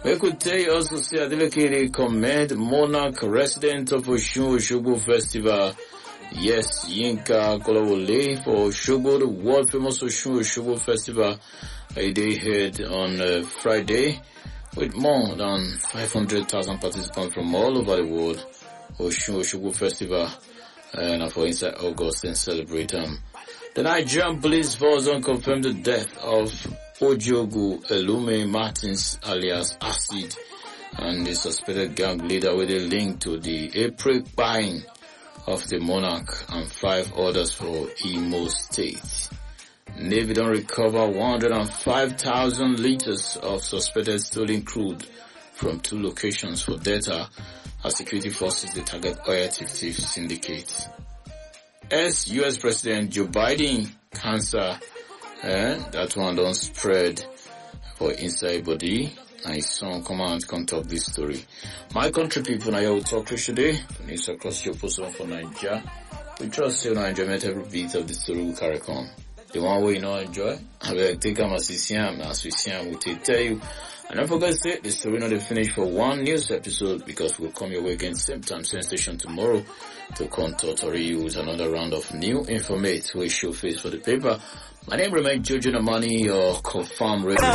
We could tell you also say Adeleke commend Monarch resident of Osun Osogbo Festival. Yes, Yinka Kolawole for Osogbo, the world famous Osun Osogbo Festival. They held on Friday with more than 500,000 participants from all over the world. Osun Osogbo Festival and for inside August and celebrate The Nigerian police force confirmed the death of Ojogu Elume Martins alias Acid and the suspected gang leader with a link to the April buying of the Monarch and 5 others for Imo State. Navy don't recover 105,000 liters of suspected stolen crude from 2 locations for data as security forces they target oil thief syndicate. US President Joe Biden cancer, that one don't spread for inside body. And his son come out and come talk this story. My country people, now will talk today. News across your post for Nigeria. We trust you now enjoyment every bit of the story we carry on. The one way you know enjoy, I will take them as we see we will tell you. And don't forget to say the story not finished for one news episode because we'll come your way again same time, same station tomorrow to contact or use another round of new information we show face for the paper. My name remains Jojo Namani, your confirmed radio.